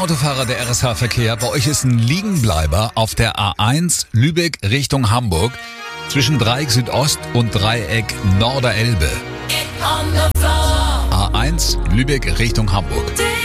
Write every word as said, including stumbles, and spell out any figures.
Autofahrer der R S H-Verkehr, bei euch ist ein Liegenbleiber auf der A eins Lübeck Richtung Hamburg zwischen Dreieck Südost und Dreieck Norderelbe. A eins Lübeck Richtung Hamburg.